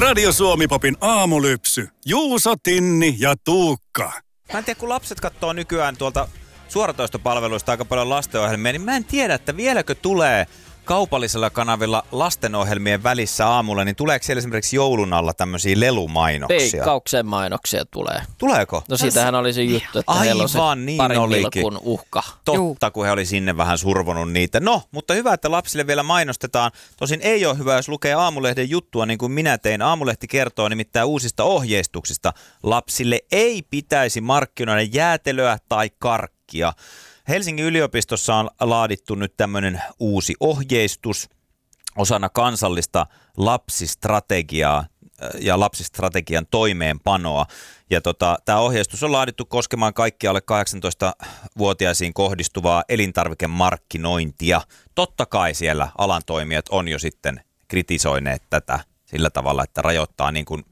Radio Suomi-popin aamulypsy. Juuso, Tinni ja Tuukka. Mä en tiedä, kun lapset katsoo nykyään tuolta suoratoistopalveluista aika paljon lastenohjelmia, niin mä en tiedä, että vieläkö tulee kaupallisella kanavilla lastenohjelmien välissä aamulla, niin tuleeko siellä esimerkiksi joulun alla tämmöisiä lelumainoksia? Veikkauksen mainoksia tulee. Tuleeko? No siitähän oli se juttu, että heillä on se niin parin olikin. pilkun uhka. Totta, kun he oli sinne vähän survonut niitä. No, mutta hyvä, että lapsille vielä mainostetaan. Tosin ei ole hyvä, jos lukee Aamulehden juttua, niin kuin minä tein. Aamulehti kertoo nimittäin uusista ohjeistuksista. Lapsille ei pitäisi markkinoida jäätelöä tai karkkia. Helsingin yliopistossa on laadittu nyt tämmöinen uusi ohjeistus osana kansallista lapsistrategiaa ja lapsistrategian toimeenpanoa. Ja tämä ohjeistus on laadittu koskemaan kaikkia alle 18-vuotiaisiin kohdistuvaa elintarvikemarkkinointia. Totta kai siellä alan toimijat on jo sitten kritisoineet tätä sillä tavalla, että rajoittaa niin kuin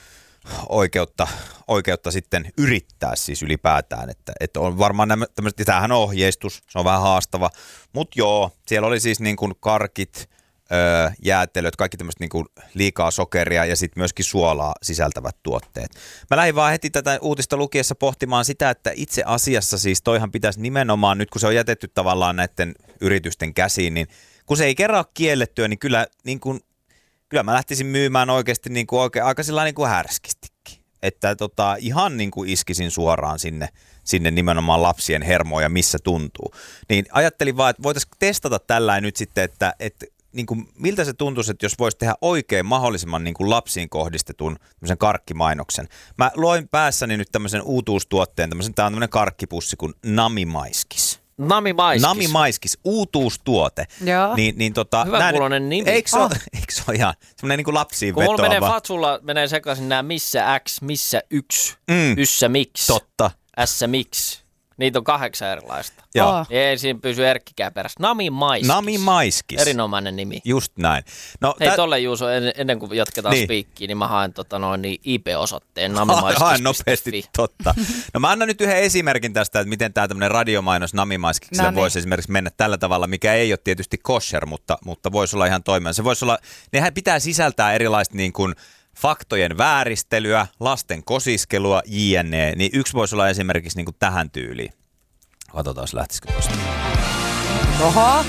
oikeutta sitten yrittää siis ylipäätään, että on varmaan tämmöiset, tämähän on ohjeistus, se on vähän haastava, mutta joo, siellä oli siis niin kuin karkit, jäätelöt, kaikki tämmöiset niin kuin liikaa sokeria ja sitten myöskin suolaa sisältävät tuotteet. Mä lähdin vaan heti tätä uutista lukiessa pohtimaan sitä, että itse asiassa siis toihan pitäisi nimenomaan, nyt kun se on jätetty tavallaan näiden yritysten käsiin, niin kun se ei kerran ole kiellettyä, niin kyllä niin kuin kyllä mä lähtisin myymään oikeasti niin kuin aika sellainen niin kuin härskistikin. Että ihan niin kuin iskisin suoraan sinne nimenomaan lapsien hermoja, missä tuntuu. Niin ajattelin vaan, että voitaisiin testata tällainen nyt sitten, että niin kuin, miltä se tuntuisi, että jos voisi tehdä oikein mahdollisimman niin kuin lapsiin kohdistetun tämmöisen karkkimainoksen. Mä loin päässäni nyt tämmöisen uutuustuotteen, tämä on tämmöinen karkkipussi kuin Namimaiskis. Namimaiskis, uutuustuote. Joo. Hyvä kuulonen nimi. Eikö se ole ihan semmoinen niin kuin lapsiin vetoava? Kun mulla menee Fatsulla, menee sekaisin nämä missä X, missä yksi, yssä miksi, totta. S miksi. Niitä on 8 erilaista. Joo. Ei siinä pysy Erkkikään perässä. Namimaiskis. Erinomainen nimi. Just näin. No, hei tolle Juuso, ennen kuin jatketaan spiikkiin, niin mä haen IP-osoitteen namimaiskis.fi. Haen nopeasti, totta. No mä annan nyt yhden esimerkin tästä, että miten tämä tämmöinen radiomainos Namimaiskikselle voisi esimerkiksi mennä tällä tavalla, mikä ei ole tietysti kosher, mutta voisi olla ihan toimiva. Se voisi olla, nehän pitää sisältää erilaista niin kuin faktojen vääristelyä, lasten kosiskelua, jne. Niin yksi voisi olla esimerkiksi niin kuin tähän tyyliin. Katsotaan, lähtisikö tuosta. Oho.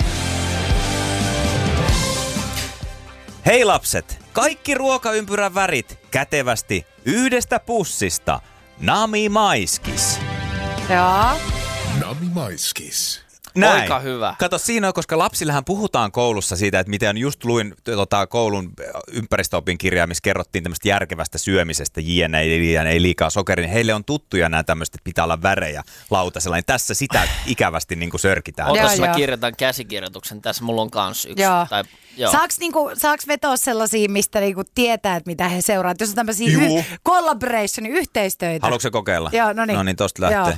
Hei lapset, kaikki ruokaympyrän värit kätevästi yhdestä pussista. Namimaiskis. Joo. Namimaiskis. Näin. Aika hyvä. Kato, siinä on, koska lapsillähän puhutaan koulussa siitä, että miten just luin koulun ympäristöopin kirjaa, missä kerrottiin tämmöistä järkevästä syömisestä, ei liikaa sokeria, niin heille on tuttuja nämä tämmöiset, että pitää olla värejä lautasella, niin tässä sitä ikävästi niin kuin sörkitään. Otas mä kirjoitan käsikirjoituksen, tässä mulla on kans yksi. Joo. Saaks vetoa sellaisia, mistä niinku tietää, että mitä he seuraavat? Jos on tämmöisiä yhteistöitä. Haluatko se kokeilla? Joo, no niin. No niin, tosta lähtee.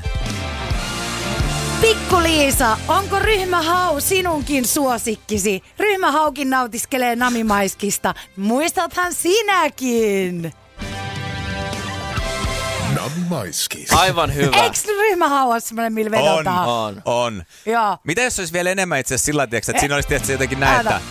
Pikku-Liisa, onko ryhmähau sinunkin suosikkisi? Ryhmähaukin nautiskelee namimaiskista. Muistathan sinäkin? Namimaiskis. Aivan hyvä. Eikö ryhmähau ole semmoinen, millä vedotaan? On. Joo. Mitä jos olisi vielä enemmän itse asiassa sillä tavalla, että siinä olisi tietysti jotenkin näin, että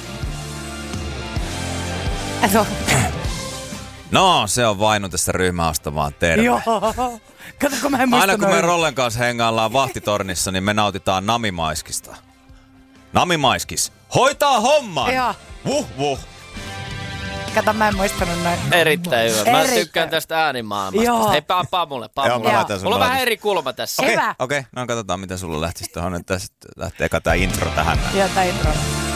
no, se on Vainu tässä ryhmähausta vaan, terve. Joo. Kato, kun mä en muista. Aina kun me Rollen kanssa hengaillaan vahtitornissa, niin me nautitaan Namimaiskista. Namimaiskis. Hoitaa homman! Joo. Vuh. Kato, mä en muistanut noin. Erittäin hyvä. Mä tykkään tästä äänimaailmasta. Joo. Hei, paa mulle. Mulla on vähän eri kulma tässä. Okei. No katsotaan, mitä sulla lähtisi tuohon. Nyt tästä lähtee eka tää intro tähän. Joo, tää intro.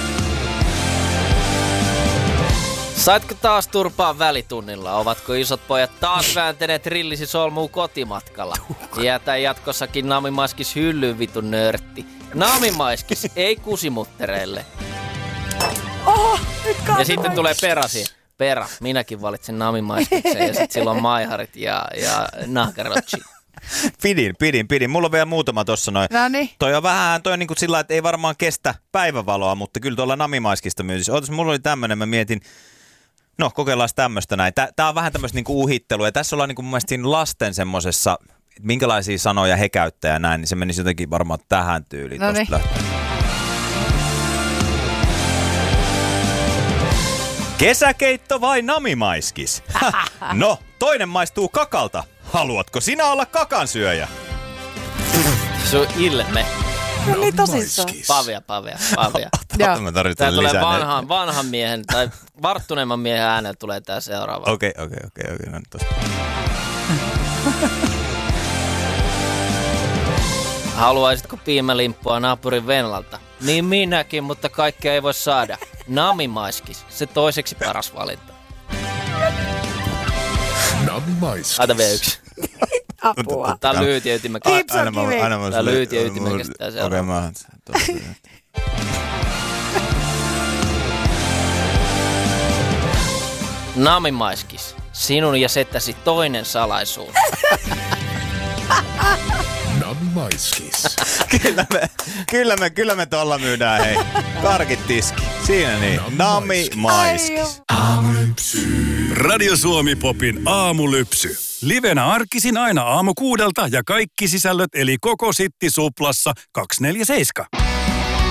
Saitko taas turpaa välitunnilla? Ovatko isot pojat taas vääntäneet rillisi solmuu kotimatkalla? Jätä jatkossakin Namimaiskis hyllyyn vitun nörtti. Namimaiskis, ei kusimuttereille. Oho, nyt ja sitten tulee perasi. Minäkin valitsen Namimaiskiksen ja sitten silloin maiharit ja nahkarotsi. Pidin. Mulla on vielä muutama tossa noin. Noniin. Toi on niin kuin sillä, että ei varmaan kestä päivävaloa, mutta kyllä tuolla Namimaiskista myyntissä. Mulla oli tämmönen, mä mietin, no kokeillaan tämmöistä näin. Tää on vähän tämmöistä niinku uhittelua ja tässä ollaan niinku mun mielestä siinä lasten semmosessa, minkälaisia sanoja he käyttää ja näin, niin se menisi jotenkin varmaan tähän tyyliin. Kesäkeitto vai namimaiskis? No, toinen maistuu kakalta. Haluatko sinä olla kakansyöjä? Sun ilme. No niin tosissaan. Pavia. Joo. Mä Tää tarvitsen tulee lisää. vanhan miehen tai varttuneemman miehen äänellä tulee tää seuraava. Okei. No, tosta. Haluaisitko piimälimppua naapurin Venlalta? Niin minäkin, mutta kaikkea ei voi saada. Namimaiskis, se toiseksi paras valinta. Namimaiskis. Aita vielä yksi. Apua. Tää on lyhyt ja ytimekäs. Aina Tää on lyhyt ja ytimekäs tää seuraava. Namimaiskis, sinun ja setäsi toinen salaisuus. Namimaiskis. Kyllä me tolla myydään, hei. Karkit tiski. Siinä niin. Namimaiskis. Radio Suomi Popin aamulypsy. Livenä arkisin aina aamu 6 ja kaikki sisällöt eli koko Sitti Suplassa 247.